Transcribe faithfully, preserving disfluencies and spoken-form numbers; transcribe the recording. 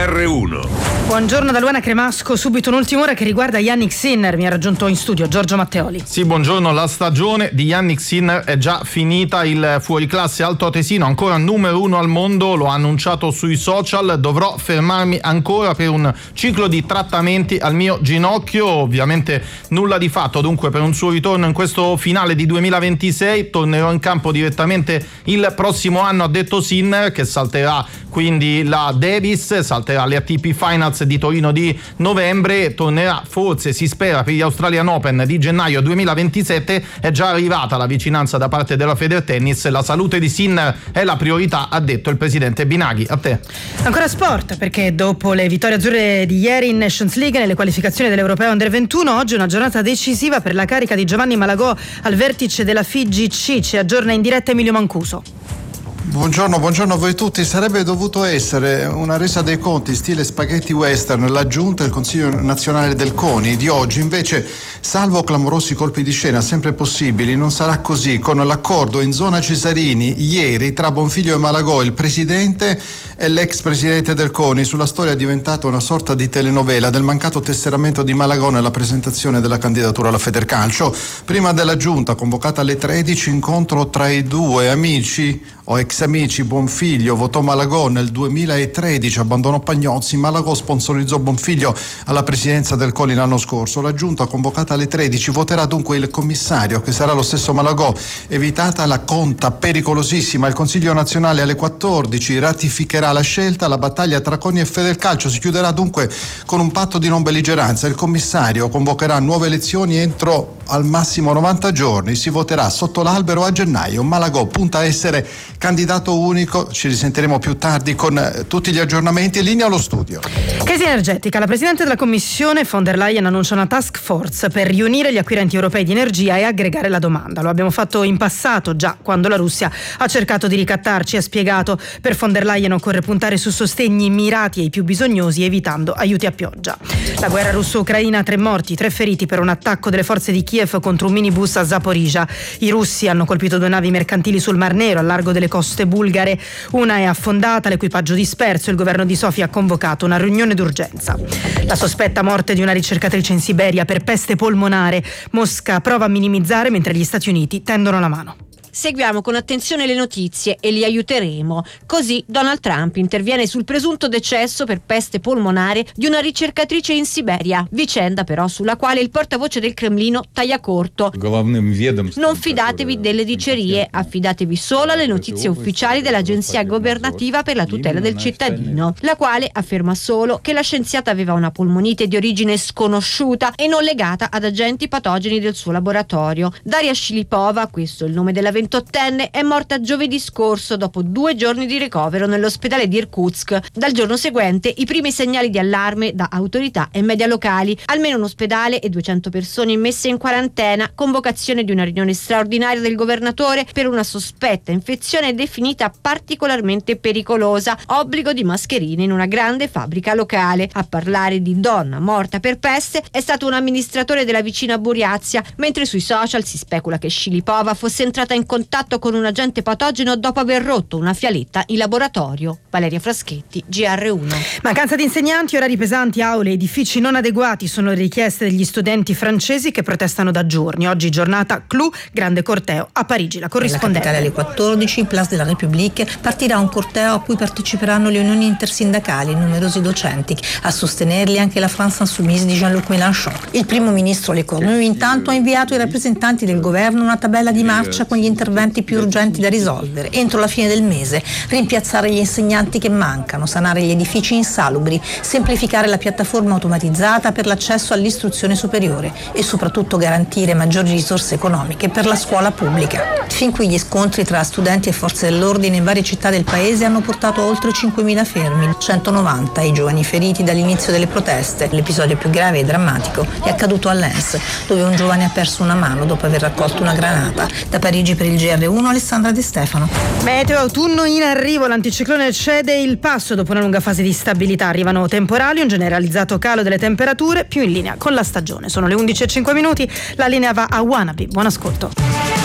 R uno. Buongiorno da Luana Cremasco, subito un'ultima ora che riguarda Yannick Sinner. Mi ha raggiunto in studio Giorgio Matteoli. Sì, buongiorno. La stagione di Yannick Sinner è già finita. Il fuoriclasse altoatesino, ancora numero uno al mondo, lo ha annunciato sui social. Dovrò fermarmi ancora per un ciclo di trattamenti al mio ginocchio. Ovviamente nulla di fatto dunque per un suo ritorno in questo finale di duemilaventisei. Tornerò in campo direttamente il prossimo anno, ha detto Sinner, che salterà quindi la Davis, salterà le A T P Finals di Torino di novembre, tornerà forse, si spera, per gli Australian Open di gennaio duemilaventisette. È già arrivata la vicinanza da parte della Federtennis. La salute di Sinner è la priorità, ha detto il presidente Binaghi. A te. Ancora sport, perché dopo le vittorie azzurre di ieri in Nations League nelle qualificazioni dell'Europeo Under ventuno, oggi è una giornata decisiva per la carica di Giovanni Malagò al vertice della F I G C. Ci aggiorna in diretta Emilio Mancuso. Buongiorno, buongiorno a voi tutti. Sarebbe dovuto essere una resa dei conti stile spaghetti western, la giunta e il Consiglio nazionale del CONI di oggi. Invece, salvo clamorosi colpi di scena sempre possibili, non sarà così. Con l'accordo in zona Cesarini ieri tra Bonfiglio e Malagò, il presidente e l'ex presidente del CONI, sulla storia diventata una sorta di telenovela del mancato tesseramento di Malagò nella presentazione della candidatura alla Federcalcio. Prima della giunta, convocata alle tredici, incontro tra i due amici o ex amici. Bonfiglio votò Malagò nel duemilatredici, abbandonò Pagnozzi. Malagò sponsorizzò Bonfiglio alla presidenza del CONI l'anno scorso. La giunta, convocata alle tredici, voterà dunque il commissario, che sarà lo stesso Malagò. Evitata la conta pericolosissima, il Consiglio nazionale alle quattordici ratificherà la scelta. La battaglia tra CONI e Federcalcio si chiuderà dunque con un patto di non belligeranza. Il commissario convocherà nuove elezioni entro al massimo novanta giorni. Si voterà sotto l'albero a gennaio. Malagò punta a essere candidato unico. Ci risentiremo più tardi con eh, tutti gli aggiornamenti. Linea allo studio. Crisi energetica. La Presidente della Commissione von der Leyen annuncia una task force per riunire gli acquirenti europei di energia e aggregare la domanda. Lo abbiamo fatto in passato, già quando la Russia ha cercato di ricattarci. Ha spiegato: per von der Leyen occorre puntare su sostegni mirati ai più bisognosi, evitando aiuti a pioggia. La guerra russo-ucraina, tre morti, tre feriti per un attacco delle forze di Kiev contro un minibus a Zaporizhia. I russi hanno colpito due navi mercantili sul Mar Nero, al largo delle coste bulgare. Una è affondata, l'equipaggio disperso. Il governo di Sofia ha convocato una riunione d'urgenza. La sospetta morte di una ricercatrice in Siberia per peste polmonare. Mosca prova a minimizzare mentre gli Stati Uniti tendono la mano. Seguiamo con attenzione le notizie e li aiuteremo. Così Donald Trump interviene sul presunto decesso per peste polmonare di una ricercatrice in Siberia, vicenda però sulla quale il portavoce del Cremlino taglia corto. Non fidatevi delle dicerie, affidatevi solo alle notizie ufficiali dell'Agenzia governativa per la tutela del cittadino, la quale afferma solo che la scienziata aveva una polmonite di origine sconosciuta e non legata ad agenti patogeni del suo laboratorio. Daria Shilipova, questo è il nome della ventottenne, è morta giovedì scorso dopo due giorni di ricovero nell'ospedale di Irkutsk. Dal giorno seguente i primi segnali di allarme da autorità e media locali. Almeno un ospedale e duecento persone messe in quarantena, convocazione di una riunione straordinaria del governatore per una sospetta infezione definita particolarmente pericolosa, obbligo di mascherine in una grande fabbrica locale. A parlare di donna morta per peste è stato un amministratore della vicina Buriazia, mentre sui social si specula che Shilipova fosse entrata in contatto con un agente patogeno dopo aver rotto una fialetta in laboratorio. Valeria Fraschetti, G R uno. Mancanza di insegnanti, orari pesanti, aule, edifici non adeguati sono le richieste degli studenti francesi che protestano da giorni. Oggi giornata clou, grande corteo a Parigi. La corrispondente. Nella capitale alle quattordici, in Place de la République, partirà un corteo a cui parteciperanno le unioni intersindacali e numerosi docenti. A sostenerli anche la France Insoumise di Jean-Luc Mélenchon. Il primo ministro Le Cornu intanto ha inviato ai rappresentanti del governo una tabella di marcia con gli interventi più urgenti da risolvere entro la fine del mese: rimpiazzare gli insegnanti che mancano, sanare gli edifici insalubri, semplificare la piattaforma automatizzata per l'accesso all'istruzione superiore e soprattutto garantire maggiori risorse economiche per la scuola pubblica. Fin qui gli scontri tra studenti e forze dell'ordine in varie città del paese hanno portato a oltre cinquemila fermi, centonovanta i giovani feriti dall'inizio delle proteste. L'episodio più grave e drammatico è accaduto a Lens, dove un giovane ha perso una mano dopo aver raccolto una granata. Da Parigi per il G R uno, Alessandra De Stefano. Meteo autunno in arrivo, l'anticiclone cede il passo dopo una lunga fase di stabilità. Arrivano temporali, un generalizzato calo delle temperature, più in linea con la stagione. Sono le undici e cinque minuti, la linea va a Wannabe. Buon ascolto.